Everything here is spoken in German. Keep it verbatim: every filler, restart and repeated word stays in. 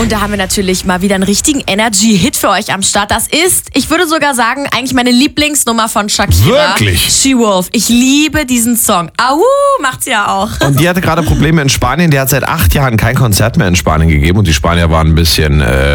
Und da haben wir natürlich mal wieder einen richtigen Energy-Hit für euch am Start. Das ist, ich würde sogar sagen, eigentlich meine Lieblingsnummer von Shakira. Wirklich? She-Wolf. Ich liebe diesen Song. Au, macht sie ja auch. Und die hatte gerade Probleme in Spanien. Die hat seit acht Jahren kein Konzert mehr in Spanien gegeben. Und die Spanier waren ein bisschen... Äh